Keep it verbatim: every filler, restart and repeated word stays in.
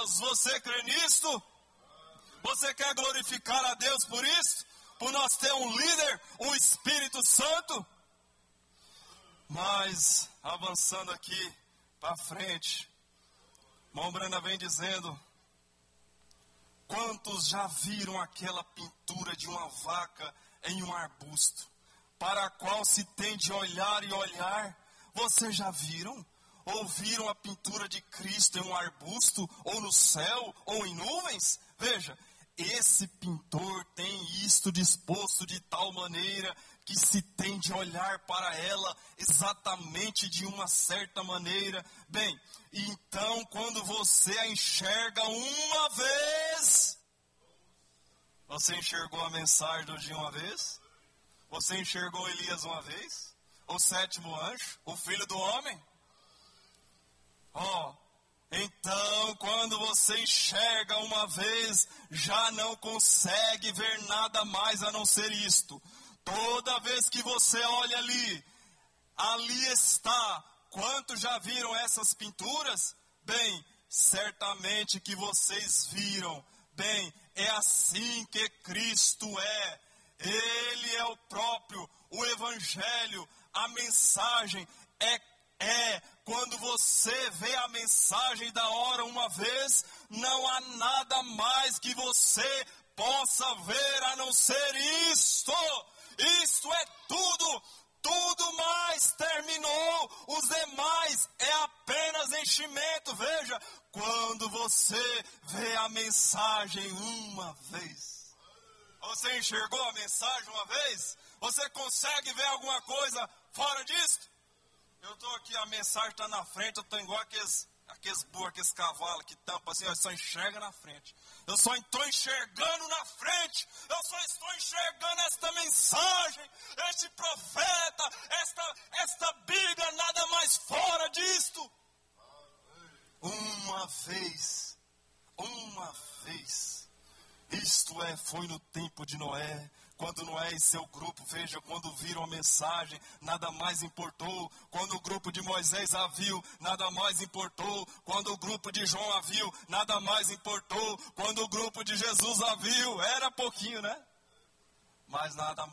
Irmãos, você crê nisto? Você quer glorificar a Deus por isso? Por nós ter um líder, o Espírito Santo? Mas, avançando aqui para frente, irmão Brana vem dizendo: quantos já viram aquela pintura de uma vaca em um arbusto, para a qual se tem de olhar e olhar? Vocês já viram? Ou viram a pintura de Cristo em um arbusto, ou no céu, ou em nuvens? Veja, esse pintor tem isto disposto de tal maneira que se tem de olhar para ela exatamente de uma certa maneira. Bem, então quando você a enxerga uma vez, você enxergou a mensagem de uma vez? Você enxergou Elias uma vez? O sétimo anjo? O filho do homem? Ó, oh, então quando você enxerga uma vez, já não consegue ver nada mais a não ser isto. Toda vez que você olha ali, ali está. Quantos já viram essas pinturas? Bem, certamente que vocês viram. Bem, é assim que Cristo é. Ele é o próprio, o Evangelho, a mensagem é, é. Quando você vê a mensagem da hora uma vez, não há nada mais que você possa ver a não ser isto. Isto é tudo, tudo mais terminou, os demais é apenas enchimento. Veja, quando você vê a mensagem uma vez, você enxergou a mensagem uma vez? Você consegue ver alguma coisa fora disso? Eu estou aqui, a mensagem está na frente, eu estou igual aqueles, aqueles burros, aqueles cavalos que tampam assim, eu só enxerga na frente. Eu só estou enxergando na frente, eu só estou enxergando esta mensagem, este profeta, esta, esta Bíblia, nada mais fora disto. Uma vez, uma vez, isto é, foi no tempo de Noé. Quando Noé e seu grupo, veja, quando viram a mensagem, nada mais importou. Quando o grupo de Moisés a viu, nada mais importou. Quando o grupo de João a viu, nada mais importou. Quando o grupo de Jesus a viu, era pouquinho, né? Mas nada mais.